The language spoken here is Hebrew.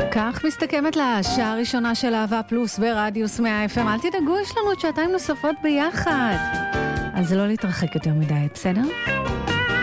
כך מסתכמת לה השעה הראשונה של אהבה פלוס ברדיוס 100 FM. אל תדאגו, יש לנו את שעתיים נוספות ביחד, אז לא להתרחק יותר מדי, בסדר?